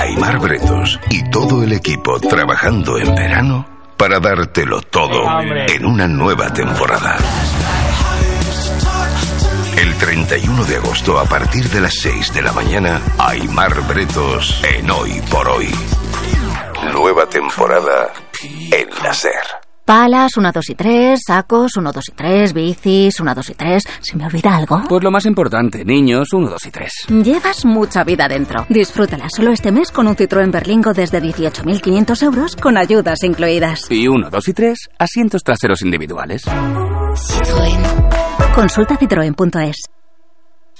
Aimar Bretos y todo el equipo trabajando en verano para dártelo todo en una nueva temporada. El 31 de agosto, a partir de las 6 de la mañana, Aimar Bretos en Hoy por Hoy. Nueva temporada en la SER. Palas, 1, 2 y 3, sacos, 1, 2 y 3, bicis, 1, 2 y 3. ¿Se me olvida algo? Pues lo más importante, niños, 1, 2 y 3. Llevas mucha vida dentro. Disfrútala solo este mes con un Citroën Berlingo desde 18.500 euros con ayudas incluidas. Y 1, 2 y 3, asientos traseros individuales. Citroën. Consulta citroen.es.